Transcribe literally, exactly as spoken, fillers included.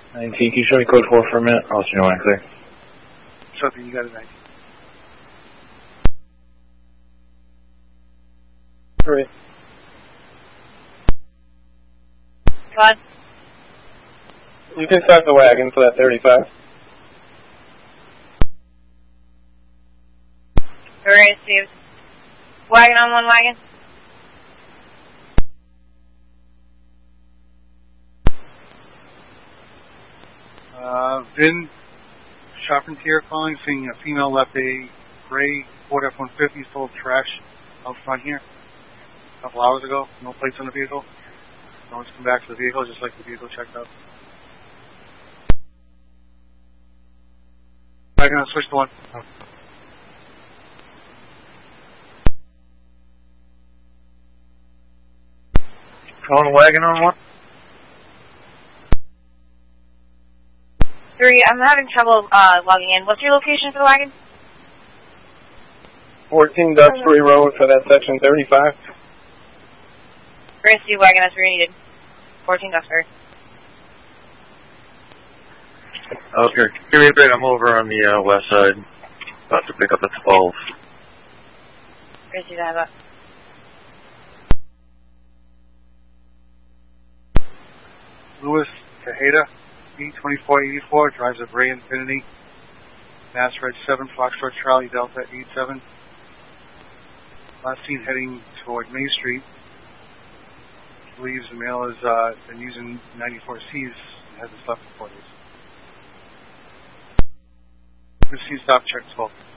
nineteen, can you show me code four for a minute? I'll let you know when I'm clear. Something, you got it, nineteen. Three. Come on. You can start the wagon for that thirty-five. Alright, Steve. Wagon on one wagon. Uh, Vin, Charpentier calling, seeing a female left a gray Ford F one fifty full of trash out front here a couple hours ago. No plates on the vehicle. No one's come back to the vehicle, just like the vehicle checked out. I'm going to switch to one. Oh. Calling wagon on one? Three, I'm having trouble uh, logging in. What's your location for the wagon? fourteen Duxbury Road for that section thirty-five. Grand Steve wagon, that's where you needed. fourteen Duxbury. Okay, give me a bit, I'm over on the uh, west side. About to pick up at twelve. Grand Steve, I have that. Louis Tejeda, E twenty-four eighty-four, drives a Bray Infinity, Mass Red seven, Foxtrot Charlie Delta eighty-seven. Last seen heading toward Main Street. Believes the male has uh, been using ninety-four C's and hasn't slept for four days. We've seen stop check twelve.